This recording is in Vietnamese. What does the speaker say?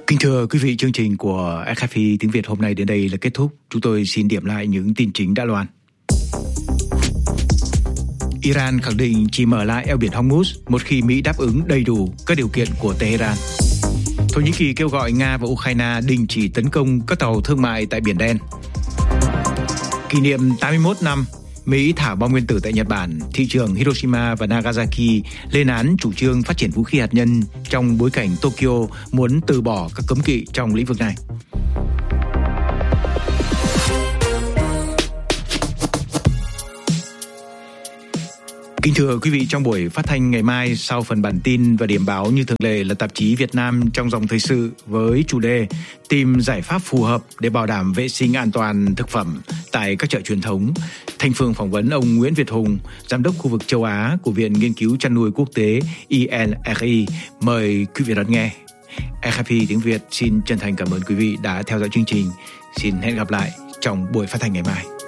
Kính thưa quý vị, chương trình của RFI tiếng Việt hôm nay đến đây là kết thúc. Chúng tôi xin điểm lại những tin chính đã loan. Iran khẳng định chỉ mở lại eo biển Hormuz một khi Mỹ đáp ứng đầy đủ các điều kiện của Tehran. Thổ Nhĩ Kỳ kêu gọi Nga và Ukraine đình chỉ tấn công các tàu thương mại tại Biển Đen. Kỷ niệm 81 năm Mỹ thả bom nguyên tử tại Nhật Bản, thị trưởng Hiroshima và Nagasaki lên án chủ trương phát triển vũ khí hạt nhân trong bối cảnh Tokyo muốn từ bỏ các cấm kỵ trong lĩnh vực này. Kính thưa quý vị, trong buổi phát thanh ngày mai, sau phần bản tin và điểm báo như thường lệ là tạp chí Việt Nam trong dòng thời sự với chủ đề tìm giải pháp phù hợp để bảo đảm vệ sinh an toàn thực phẩm tại các chợ truyền thống. Thanh Phương phỏng vấn ông Nguyễn Việt Hùng, giám đốc khu vực châu Á của Viện Nghiên cứu Chăn nuôi Quốc tế INRI. Mời quý vị đón nghe. RFI tiếng Việt xin chân thành cảm ơn quý vị đã theo dõi chương trình. Xin hẹn gặp lại trong buổi phát thanh ngày mai.